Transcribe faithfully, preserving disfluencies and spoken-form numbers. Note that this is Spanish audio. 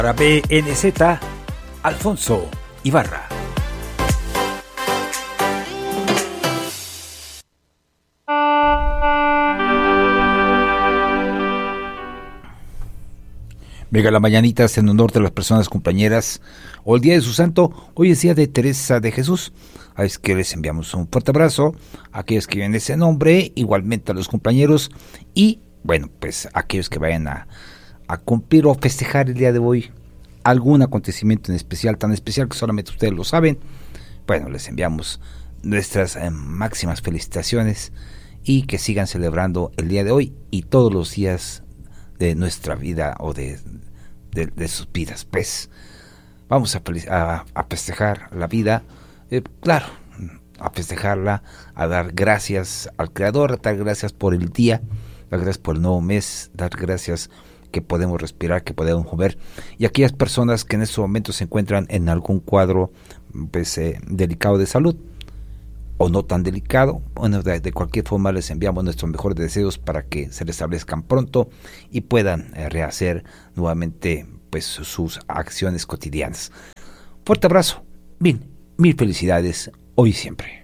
Para B N Z, Alfonso Ibarra. Venga, las mañanitas en honor de las personas compañeras o el día de su santo. Hoy es día de Teresa de Jesús. A es que les enviamos un fuerte abrazo a aquellos que viven ese nombre, igualmente a los compañeros y, bueno, pues a aquellos que vayan a, a cumplir o festejar el día de hoy algún acontecimiento en especial, tan especial que solamente ustedes lo saben. Bueno, les enviamos nuestras eh, máximas felicitaciones y que sigan celebrando el día de hoy y todos los días de nuestra vida o de, de, de sus vidas. Pues vamos a, a, a festejar la vida, eh, claro, a festejarla, a dar gracias al Creador, a dar gracias por el día, dar gracias por el nuevo mes, dar gracias que podemos respirar, que podemos mover, y aquellas personas que en estos momentos se encuentran en algún cuadro pues, eh, delicado de salud, o no tan delicado, bueno, de, de cualquier forma les enviamos nuestros mejores deseos para que se restablezcan pronto y puedan eh, rehacer nuevamente pues sus acciones cotidianas. Fuerte abrazo, bien, mil felicidades hoy y siempre.